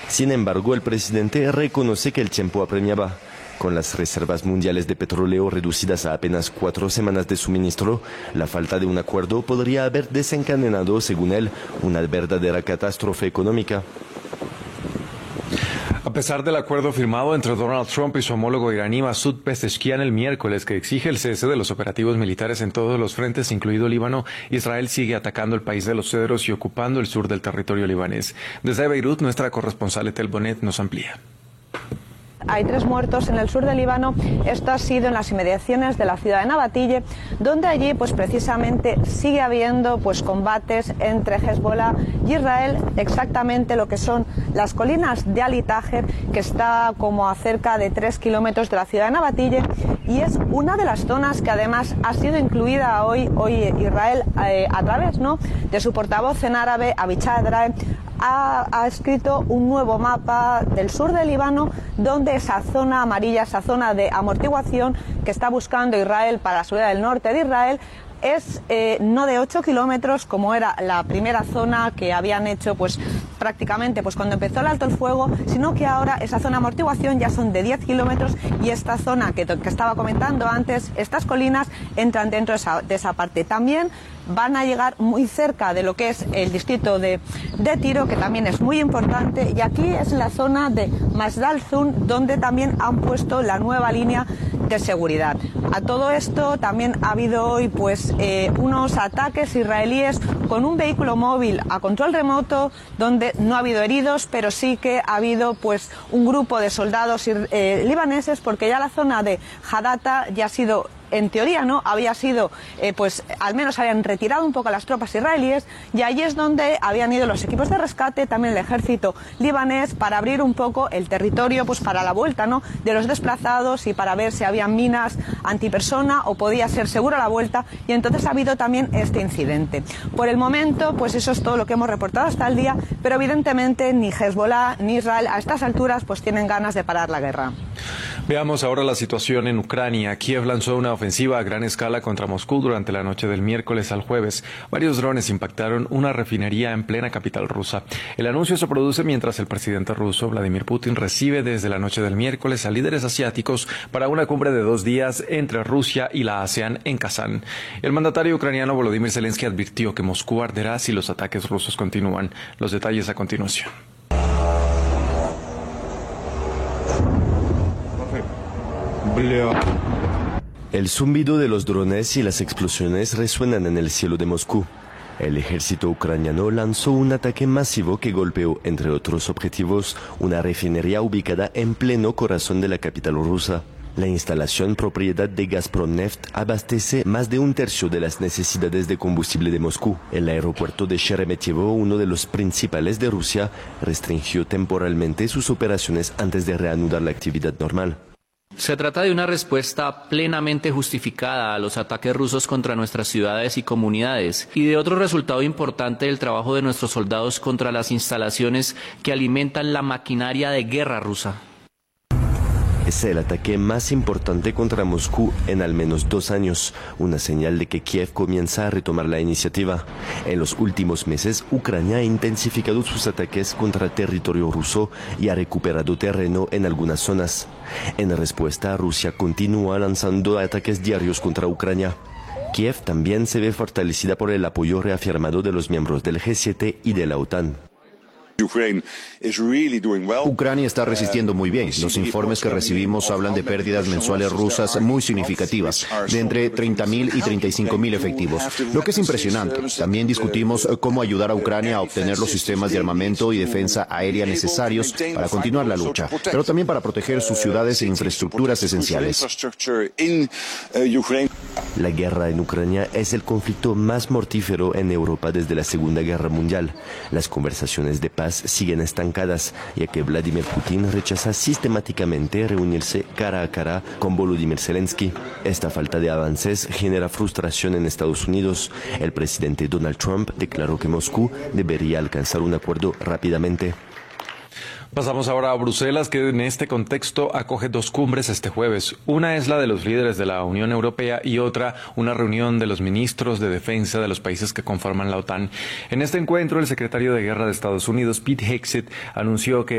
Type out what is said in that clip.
Sin embargo, el presidente reconoce que el tiempo apremiaba. Con las reservas mundiales de petróleo reducidas a apenas 4 semanas de suministro, la falta de un acuerdo podría haber desencadenado, según él, una verdadera catástrofe económica. A pesar del acuerdo firmado entre Donald Trump y su homólogo iraní Masoud Pezeshkian el miércoles, que exige el cese de los operativos militares en todos los frentes, incluido Líbano, Israel sigue atacando el país de los cedros y ocupando el sur del territorio libanés. Desde Beirut, nuestra corresponsal Etel Bonet nos amplía. Hay 3 muertos en el sur del Líbano. Esto ha sido en las inmediaciones de la ciudad de Nabatille, donde allí pues precisamente sigue habiendo pues combates entre Hezbollah y Israel, exactamente lo que son las colinas de Ali Taher, que está como a cerca de 3 kilómetros de la ciudad de Nabatille, y es una de las zonas que además ha sido incluida hoy Israel a través de su portavoz en árabe, Avichai Adrae. Ha escrito un nuevo mapa del sur del Líbano, donde esa zona amarilla, esa zona de amortiguación que está buscando Israel para la seguridad del norte de Israel, es no de 8 kilómetros como era la primera zona que habían hecho pues prácticamente pues cuando empezó el alto el fuego, sino que ahora esa zona de amortiguación ya son de 10 kilómetros, y esta zona que estaba comentando antes, estas colinas entran dentro de esa parte. También van a llegar muy cerca de lo que es el distrito de Tiro, que también es muy importante, y aquí es la zona de Masdal Zun, donde también han puesto la nueva línea de seguridad. A todo esto también ha habido hoy pues unos ataques israelíes con un vehículo móvil a control remoto, donde no ha habido heridos, pero sí que ha habido pues un grupo de soldados libaneses, porque ya la zona de Hadata ya ha sido, en teoría había sido, pues al menos habían retirado un poco las tropas israelíes, y allí es donde habían ido los equipos de rescate, también el ejército libanés, para abrir un poco el territorio pues para la vuelta de los desplazados, y para ver si había minas antipersona o podía ser segura la vuelta, y entonces ha habido también este incidente. Por el momento pues eso es todo lo que hemos reportado hasta el día, pero evidentemente ni Hezbollah ni Israel a estas alturas pues tienen ganas de parar la guerra. Veamos ahora la situación en Ucrania. Kiev lanzó una ofensiva a gran escala contra Moscú durante la noche del miércoles al jueves. Varios drones impactaron una refinería en plena capital rusa. El anuncio se produce mientras el presidente ruso, Vladimir Putin, recibe desde la noche del miércoles a líderes asiáticos para una cumbre de 2 días entre Rusia y la ASEAN en Kazán. El mandatario ucraniano Volodymyr Zelensky advirtió que Moscú arderá si los ataques rusos continúan. Los detalles a continuación. El zumbido de los drones y las explosiones resuenan en el cielo de Moscú. El ejército ucraniano lanzó un ataque masivo que golpeó, entre otros objetivos, una refinería ubicada en pleno corazón de la capital rusa. La instalación, propiedad de Gazprom Neft, abastece más de 1/3 de las necesidades de combustible de Moscú. El aeropuerto de Sheremetyevo, uno de los principales de Rusia, restringió temporalmente sus operaciones antes de reanudar la actividad normal. Se trata de una respuesta plenamente justificada a los ataques rusos contra nuestras ciudades y comunidades, y de otro resultado importante del trabajo de nuestros soldados contra las instalaciones que alimentan la maquinaria de guerra rusa. Es el ataque más importante contra Moscú en al menos 2 años, una señal de que Kiev comienza a retomar la iniciativa. En los últimos meses, Ucrania ha intensificado sus ataques contra territorio ruso y ha recuperado terreno en algunas zonas. En respuesta, Rusia continúa lanzando ataques diarios contra Ucrania. Kiev también se ve fortalecida por el apoyo reafirmado de los miembros del G7 y de la OTAN. Ucrania está resistiendo muy bien. Los informes que recibimos hablan de pérdidas mensuales rusas muy significativas, de entre 30.000 y 35.000 efectivos, lo que es impresionante. También discutimos cómo ayudar a Ucrania a obtener los sistemas de armamento y defensa aérea necesarios para continuar la lucha, pero también para proteger sus ciudades e infraestructuras esenciales. La guerra en Ucrania es el conflicto más mortífero en Europa desde la Segunda Guerra Mundial. Las conversaciones de paz siguen estancadas, ya que Vladimir Putin rechaza sistemáticamente reunirse cara a cara con Volodymyr Zelensky. Esta falta de avances genera frustración en Estados Unidos. El presidente Donald Trump declaró que Moscú debería alcanzar un acuerdo rápidamente. Pasamos ahora a Bruselas, que en este contexto acoge 2 cumbres este jueves. Una es la de los líderes de la Unión Europea y otra una reunión de los ministros de defensa de los países que conforman la OTAN. En este encuentro, el secretario de Guerra de Estados Unidos, Pete Hegseth, anunció que